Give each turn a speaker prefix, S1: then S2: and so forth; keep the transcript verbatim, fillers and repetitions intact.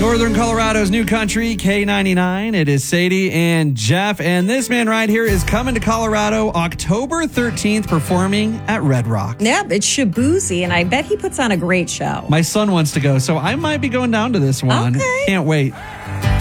S1: Northern Colorado's new country, K ninety-nine. It is Sadie and Jeff. And this man right here is coming to Colorado October thirteenth, performing at Red Rock.
S2: Yep, it's Shaboozey, and I bet he puts on a great show.
S1: My son wants to go, so I might be going down to this one.
S2: Okay.
S1: Can't wait.